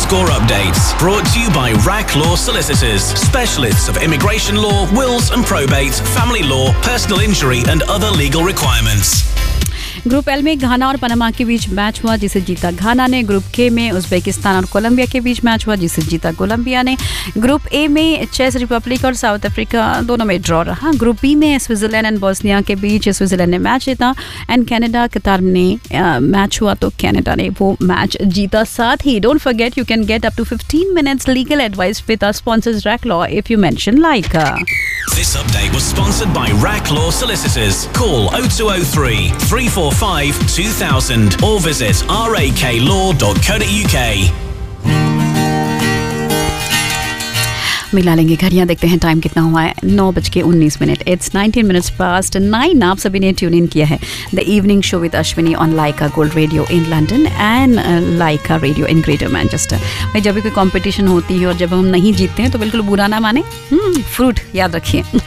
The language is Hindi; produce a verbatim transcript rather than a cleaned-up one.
score updates. Brought to you by R A C Law Solicitors, specialists of immigration law, wills and probate, family law, personal injury and other legal requirements. Group L में घाना और पनामा के बीच मैच हुआ जिसे जीता घाना ने। ग्रुप के में उज्बेकिस्तान और कोलंबिया के बीच मैच हुआ जिसे जीता कोलंबिया ने। ग्रुप ए में चेक रिपब्लिक और साउथ अफ्रीका दोनों में ड्रॉ रहा। ग्रुप बी में स्विट्जरलैंड एंड बोस्निया के बीच स्विट्जरलैंड ने मैच जीता एंड कनाडा कतार ने मैच हुआ तो कनाडा ने वो मैच जीता। साथ ही don't forget you can get up to fifteen minutes legal advice with our sponsors R A C Law if you mention like. This update was sponsored by R A C Law Solicitors. Call oh two oh three, three four five, two thousand or visit r a k law dot co dot u k. मिला लेंगे घड़ियाँ, देखते हैं टाइम कितना हुआ है। नौ बज के उन्नीस minute it's nineteen minutes past nine. आप सभी ने ट्यून इन किया है the evening show with Ashwini on Lyca gold radio in London and Lyca radio in greater Manchester. भाई जब भी कोई कंपटीशन होती है और जब हम नहीं जीतते हैं तो बिल्कुल बुरा ना माने, फ्रूट याद रखिए।